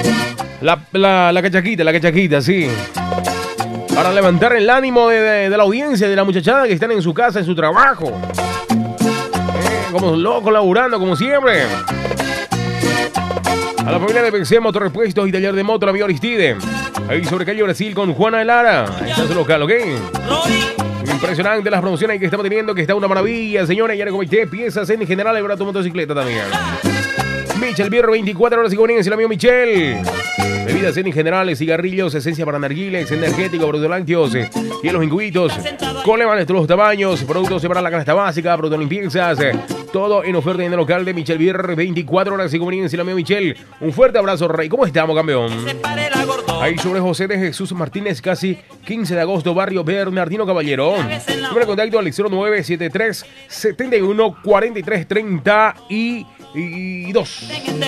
La cachaquita, sí. Para levantar el ánimo de la audiencia, de la muchachada que están en su casa, en su trabajo. Como locos laburando, como siempre. A la familia de PC Motorrepuestos y Taller de Moto, la amiga Aristide. Ahí sobre calle Brasil con Juana de Lara. Ahí está su local, ¿ok? Impresionante las promociones que estamos teniendo, que está una maravilla, señores. Ya le comenté, piezas en general, y tu motocicleta también. Michel Birro, 24 horas y conveniencia, el amigo Michel. Bebidas en generales, cigarrillos, esencia para narguiles, energéticos, productos lácteos, hielos incubitos, coleman de todos los tamaños, productos para la canasta básica, productos limpiezas, todo en oferta en el local de Michel Birro, 24 horas y conveniencia, el amigo Michel. Un fuerte abrazo, Rey. ¿Cómo estamos, campeón? Ahí sobre José de Jesús Martínez, casi 15 de agosto, barrio Bernardino Caballero. Número de contacto al 0973 71 43 32.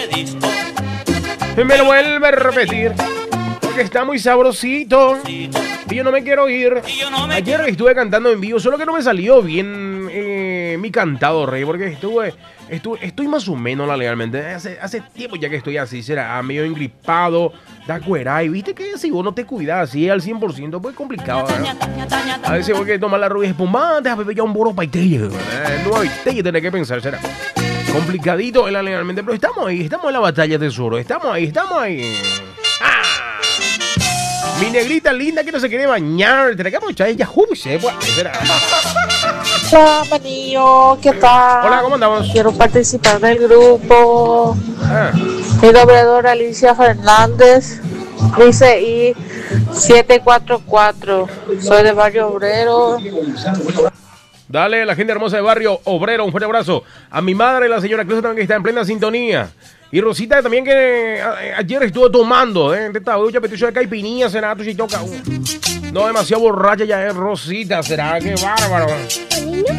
Me lo vuelve a repetir, porque está muy sabrosito y yo no me quiero ir. Ayer estuve cantando en vivo, solo que no me salió bien mi cantado, Rey, porque estoy más o menos legalmente. Hace tiempo ya que estoy así, será medio engripado, da cuera, y viste que si vos no te cuidas así al 100%, pues es complicado, ¿verdad? A veces voy que tomar la rubia espumante, a beber ya un boro paitella, no hay tella, tenés que pensar, será complicadito legalmente, pero estamos ahí, estamos en la batalla, tesoro, estamos ahí. ¡Ah! Mi negrita linda que no se quiere bañar, tenés que aprovechar ella, Hola, manillo, ¿qué tal? Hola, ¿cómo andamos? Quiero participar del grupo. Mi dobladora Alicia Fernández, dice I 744. Soy de Barrio Obrero. Dale, la gente hermosa de Barrio Obrero, un fuerte abrazo. A mi madre, la señora Claudia, también que está en plena sintonía. Y Rosita también, que ayer estuvo tomando, esta ducha, petición de caipinilla, será tu toca. No, demasiado borracha ya es Rosita, será, qué bárbaro. Niño,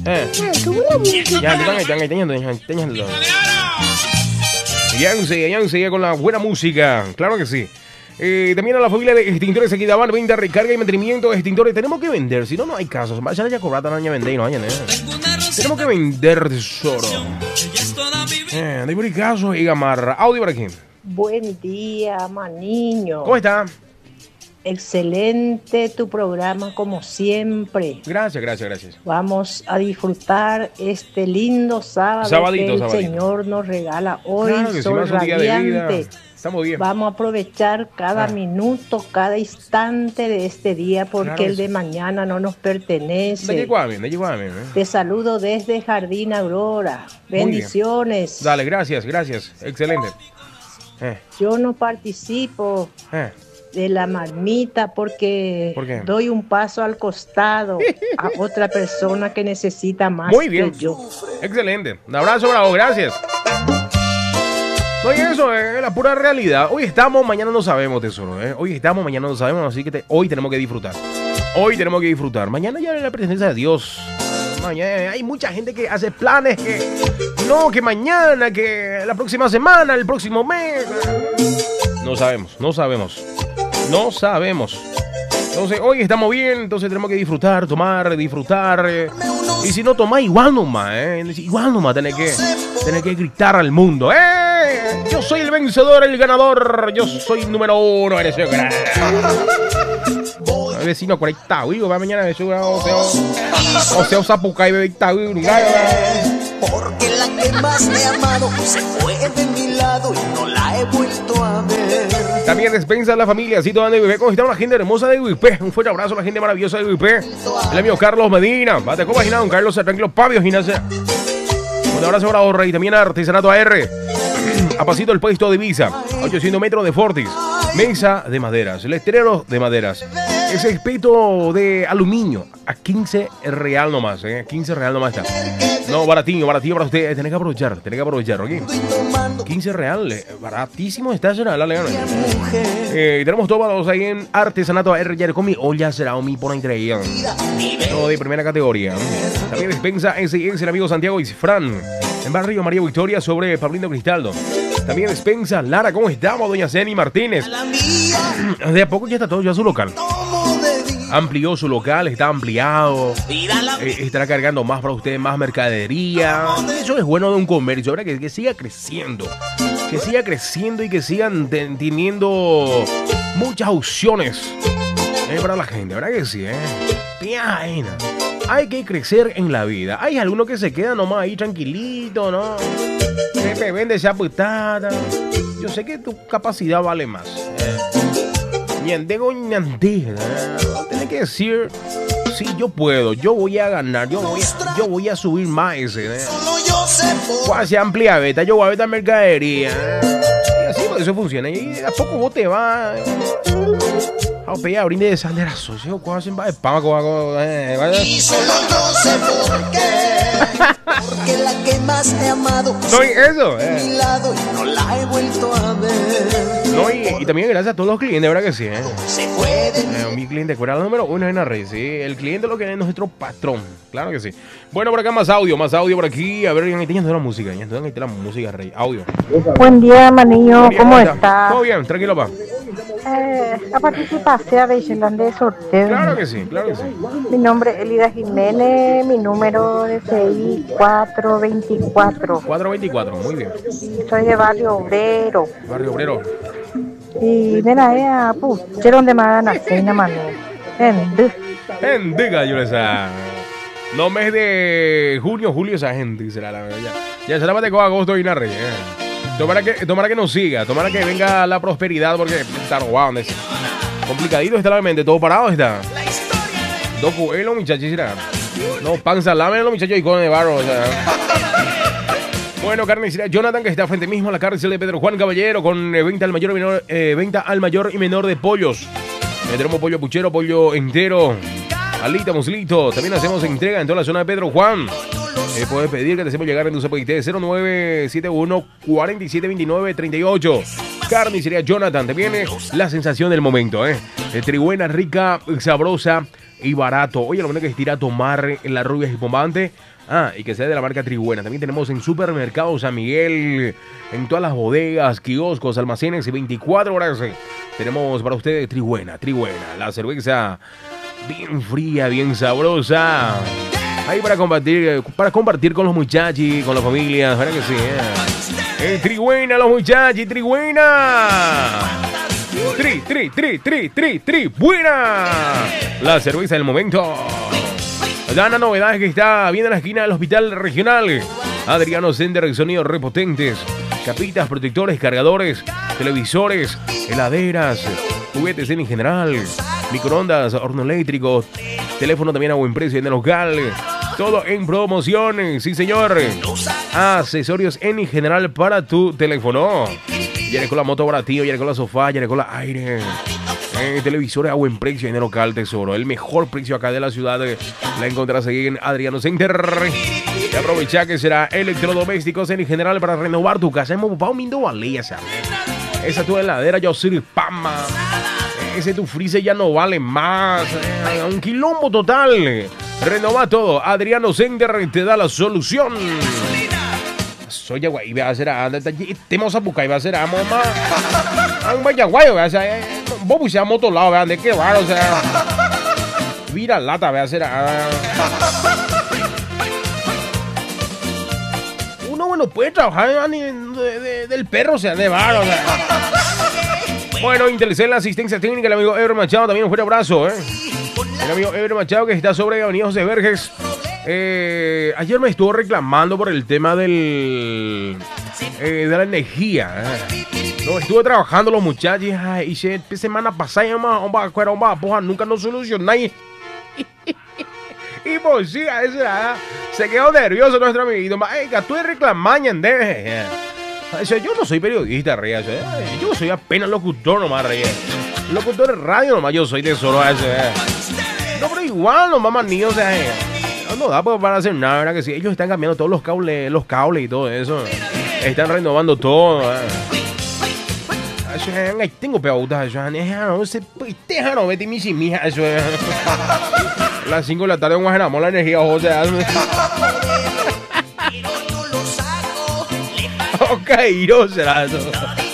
Ya sigue con la buena música, claro que sí. También a la familia de extintores aquí daban venta, recarga y mantenimiento de extintores. Tenemos que vender, si no, no hay casos. Ya ya cobrata, no hay vender y no hay, tenemos que vender, tesoro. De por caso y gamarra. Audio por aquí. buen día, maniño. ¿Cómo está? Excelente tu programa, como siempre. Gracias. Vamos a disfrutar este lindo sábado que el Señor nos regala hoy. Claro que sol sí, más un día de vida. radiante. Estamos bien. Vamos a aprovechar cada minuto, cada instante de este día, porque Claro, el de mañana no nos pertenece. Te saludo desde Jardín Aurora. Bendiciones. Dale, gracias. Excelente. Yo no participo de la marmita porque ¿Por qué? doy un paso al costado a otra persona que necesita más Muy bien. que yo. Excelente. Un abrazo, bravo, gracias. No, y eso es la pura realidad. Hoy estamos, mañana no sabemos, tesoro. Hoy estamos, mañana no sabemos, así que hoy tenemos que disfrutar. Mañana ya en la presencia de Dios. Mañana hay mucha gente que hace planes que mañana, que la próxima semana, el próximo mes. No sabemos. Entonces, hoy estamos bien, entonces tenemos que disfrutar. Y si no tomás, igual nomás, tenés que gritar al mundo. Yo soy el vencedor, el ganador. Yo soy el número 1. Eres el gran. El vecino 40, va mañana de o sea, Zapucay, bebé, porque la que más me ha amado se fue de mi lado y no la he vuelto a ver. También despensa a la familia, Cito de Guipé. ¿Cómo está la gente hermosa de Guipé? Un fuerte abrazo a la gente maravillosa de Guipé. El amigo Carlos Medina. Bate copa, don Carlos Tranquilo, Pabio Ginacia. Un abrazo para Ahorra y también a Artesanato AR. A pasito el puesto de Visa. 800 metros de Fortis. Mesa de maderas. Letreros de maderas. Ese espeto de aluminio. A 15 real nomás. 15 real nomás está. No, baratillo para usted. Tenés que aprovechar, ¿ok? 15 real. Baratísimo está, será la legal. Tenemos todos ahí en Artesanato AR. Ya con mi olla será mi por entrega. Todo de primera categoría. También despensa ese el amigo Santiago Isfran. En Barrio María Victoria sobre Pablino Cristaldo. También despensa Lara, ¿cómo estamos? Doña Ceni Martínez. De a poco ya está todo ya su local. Amplió su local, está ampliado. Estará cargando más para usted, más mercadería. Eso es bueno de un comercio, ahora que siga creciendo. que siga creciendo y que sigan teniendo muchas opciones para la gente, ¿verdad que sí? Piaina. Hay que crecer en la vida. Hay algunos que se quedan nomás ahí tranquilito, ¿no? Que vende esa putada. Yo sé que tu capacidad vale más. Ñandego, ñandega. Tienes que decir, sí, yo puedo, yo voy a ganar, yo voy a subir más ese. Cuasi amplia beta, yo voy a ver esta mercadería. Y así pues eso funciona. Y a poco vos te vas. A pedir brinde de sandera socio, cuasi va de pama, y solo yo sé por qué. Porque la que más he amado. No, y eso, mi lado y no la he vuelto a ver. No, y también gracias a todos los clientes, ¿verdad que sí? Se puede. Mi cliente fuera el número uno en la red, sí. El cliente lo que es nuestro patrón, claro que sí. Bueno, por acá más audio por aquí. A ver, ya está la música, la música, Rey. Audio. Buen día, Manillo, ¿cómo está? Todo bien, tranquilo, pa. A participación de Island de sorteo. Claro que sí, claro que sí. Mi nombre es Elida Jiménez, mi número de CI 424. 424, muy bien. Soy de Barrio Obrero. Barrio Obrero. Y ven a pusieron de Madana Cena Manuel. En diga, yo les no mes de junio, julio, esa gente será la verdad. Ya será más de agosto y narre. Tomara que nos siga, tomara que venga la prosperidad, porque está robado. Complicadito está la mente, todo parado está. Dos cuelos, muchachos, no, pan salame, los muchachos y con de barro, o sea. Bueno, carnicería Jonathan, que está frente mismo a la cárcel de Pedro Juan Caballero, con venta al mayor y menor de pollos. Tenemos pollo puchero, pollo entero, alita, muslito. También hacemos entrega en toda la zona de Pedro Juan. Puedes pedir que te hacemos llegar en tu CPIT 0971 472938. Carnicería Jonathan, te viene la sensación del momento, Trigüena rica, sabrosa y barato. Oye, lo bueno que es ir a tomar en la rubia espumante. Y que sea de la marca Trigüena. También tenemos en Supermercados San Miguel, en todas las bodegas, kioscos, almacenes y 24 horas. Tenemos para ustedes Trigüena, la cerveza bien fría, bien sabrosa. Ahí para compartir con los muchachos, con las familias, ¿verdad que sí? Trigüena, los muchachos, Trigüena. Buena. La cerveza del momento. Dana novedades que está bien en la esquina del Hospital Regional. Adriano Sender, sonidos repotentes, capitas, protectores, cargadores, televisores, heladeras, juguetes en general, microondas, horno eléctrico, teléfono también a buen precio en el local. Todo en promoción, sí señor. Accesorios en general para tu teléfono. Ya con la moto baratillo, ya con la sofá, ya con la aire. Televisores a buen precio en el local, tesoro. El mejor precio acá de la ciudad la encontrarás aquí en Adriano Center. Y aprovecha que será electrodomésticos en general para renovar tu casa. Hemos ocupado mindo valía, ¿sabes? Esa tu heladera ya sirve pama. Ese tu freezer ya no vale más. Un quilombo total. Renova todo. Adriano Center te da la solución. Soy guay, voy a hacer a tenemos a buscar y va a hacer a mamá. Vaya guay, voy a hacer. Vos pusiéramos otro lado, vean de qué raro, o sea. Vira lata, voy a hacer a. Uno, bueno, puede trabajar del perro, o sea, de bar, o sea. Bueno, Intelecel, la asistencia técnica, el amigo Ever Machado, también un fuerte abrazo, El amigo Ever Machado que está sobre Avenida José Verges. Ayer me estuvo reclamando por el tema de la energía. No, estuve trabajando los muchachos y semana pasada nunca nos solucionáis. Y pues sí, se quedó nervioso nuestro amiguito. Tú eres reclamando, yo no soy periodista, Reyes. Yo soy apenas locutor nomás, Reyes. Locutor de radio nomás, yo soy tesoro. No, pero igual, nomás manillos, no da para hacer nada, ¿verdad que sí? Ellos están cambiando todos los cables y todo eso. Están renovando todo. Tengo preguntas. No vete mi mija. Eso es. A las 5 de la tarde vamos a generar la energía, José. Ok, no será eso.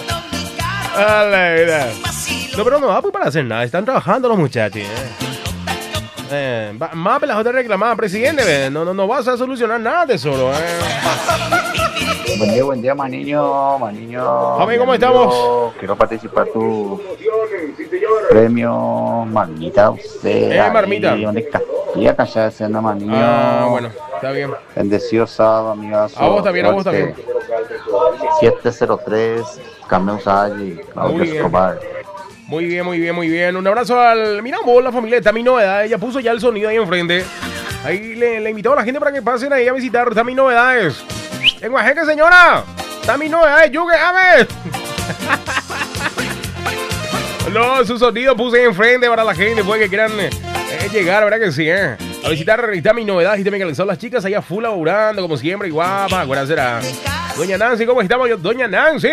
No, pero no da para hacer nada. Están trabajando los muchachos. Más pelajote reclamada, presidente. No vas a solucionar nada, tesoro. Buen día, Maniño. Mami, ¿cómo estamos? Quiero participar tu premio, Marmita. Usted, Marmita. ¿Dónde está? Y acá ya se anda, Maniño. Bueno, está bien. Bendecido sábado, amigazo. A vos también. 703, Cameo Salli, Claudio Escobar. Muy bien. Un abrazo al... Mira vos, la familia de Tami Novedades. Ella puso ya el sonido ahí enfrente. Ahí le invitó a la gente para que pasen ahí a visitar Tami Novedades. En Oaxaca, señora. Tami Novedades, Yuge, ame. No, su sonido puse enfrente para la gente, pues que quieran llegar, ¿verdad que sí? A visitar Tami Novedades y también que las chicas allá full laburando, como siempre, y guapa. ¿Cuál será? Doña Nancy, ¿cómo estamos? Doña Nancy.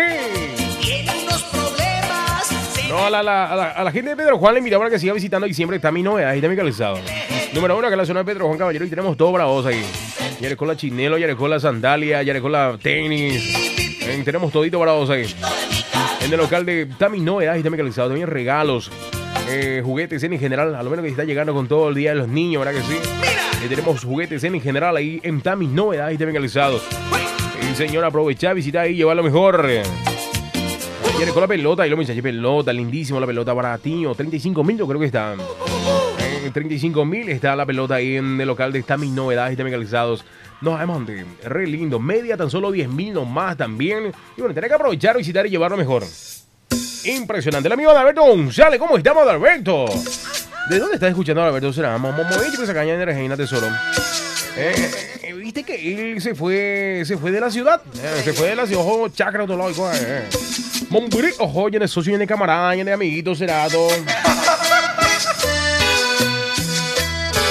No, a la gente de Pedro Juan le invitamos para que siga visitando diciembre Tami Novedades y también calzado. Número 1, que es la zona de Pedro Juan Caballero, y tenemos todo para vos ahí. Ya con la chinelo, ya con la sandalia, ya con la tenis. Tenemos todito para vos ahí. En el local de Tami Novedades y también calzado, también regalos, juguetes en general, a lo menos que está llegando con todo el día de los niños, ¿verdad que sí? Tenemos juguetes en general ahí en Tami Novedades y también calzados. Señor, aprovecha, visita ahí, lleva lo mejor. Viene con la pelota y lo mensaje pelota, lindísimo la pelota para ti, 35.000 yo creo que está. 35.000 está la pelota ahí en el local de Tami Novedades y también calzados. No, además, re lindo. Media tan solo 10.000 nomás también. Y bueno, tenés que aprovechar, visitar y llevarlo mejor. Impresionante. El amigo Adalberto González, ¿cómo estamos, Adalberto? ¿De dónde estás escuchando, Adalberto? Será esa caña de Regina Tesoro. Viste que él se fue de la ciudad. Se fue de la ciudad, ojo, chacra, otro lado. Momburí, ojo, lleno de socios, lleno de camaradas, lleno de amiguitos, será todo.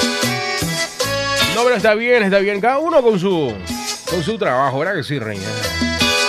No, pero está bien. Cada uno con su trabajo, ¿verdad que sí, reina?